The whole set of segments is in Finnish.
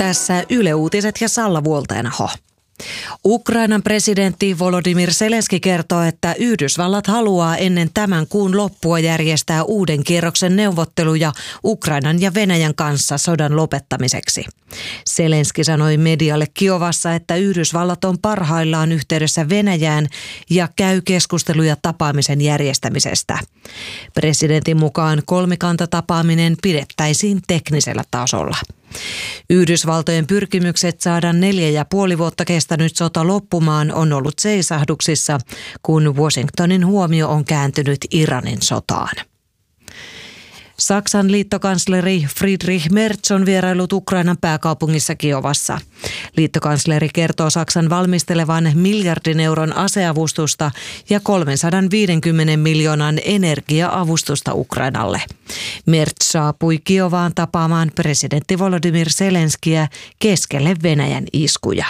Tässä Yle Uutiset ja Salla Vuolteenaho. Ukrainan presidentti Volodymyr Zelenskyi kertoo, että Yhdysvallat haluaa ennen tämän kuun loppua järjestää uuden kierroksen neuvotteluja Ukrainan ja Venäjän kanssa sodan lopettamiseksi. Zelenskyi sanoi medialle Kiovassa, että Yhdysvallat on parhaillaan yhteydessä Venäjään ja käy keskusteluja tapaamisen järjestämisestä. Presidentin mukaan kolmikantatapaaminen pidettäisiin teknisellä tasolla. Yhdysvaltojen pyrkimykset saada 4,5 vuotta kestänyt sota loppumaan on ollut seisahduksissa, kun Washingtonin huomio on kääntynyt Iranin sotaan. Saksan liittokansleri Friedrich Merz on vierailut Ukrainan pääkaupungissa Kiovassa. Liittokansleri kertoo Saksan valmistelevan miljardin euron aseavustusta ja 350 miljoonan energia-avustusta Ukrainalle. Merz saapui Kiovaan tapaamaan presidentti Volodymyr Zelenskyiä keskelle Venäjän iskuja.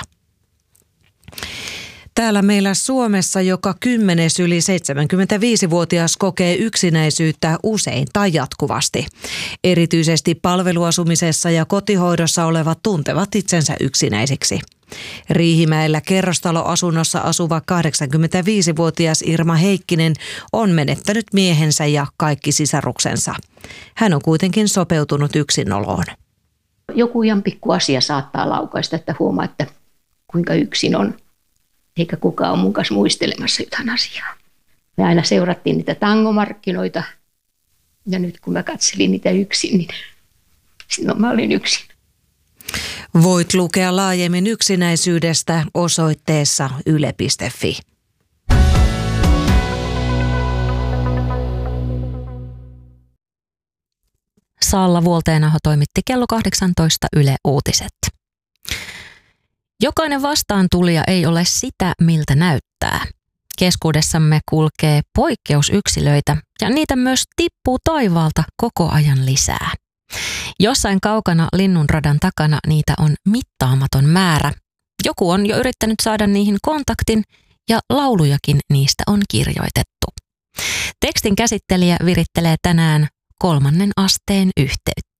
Täällä meillä Suomessa joka 10. yli 75-vuotias kokee yksinäisyyttä usein tai jatkuvasti. Erityisesti palveluasumisessa ja kotihoidossa olevat tuntevat itsensä yksinäisiksi. Riihimäellä kerrostaloasunnossa asuva 85-vuotias Irma Heikkinen on menettänyt miehensä ja kaikki sisaruksensa. Hän on kuitenkin sopeutunut yksinoloon. Joku ihan pikku asia saattaa laukaista, että huomaa, että kuinka yksin on. Eikä kukaan ole mun kanssa muistelemassa jotain asiaa. Me aina seurattiin niitä tangomarkkinoita. Ja nyt kun mä katselin niitä yksin, niin silloin mä olin yksin. Voit lukea laajemmin yksinäisyydestä osoitteessa yle.fi. Salla Vuolteenaho toimitti kello 18 Yle Uutiset. Jokainen vastaantulija ei ole sitä, miltä näyttää. Keskuudessamme kulkee poikkeusyksilöitä ja niitä myös tippuu taivaalta koko ajan lisää. Jossain kaukana linnunradan takana niitä on mittaamaton määrä. Joku on jo yrittänyt saada niihin kontaktin ja laulujakin niistä on kirjoitettu. Tekstin käsittelijä virittelee tänään 3. asteen yhteyttä.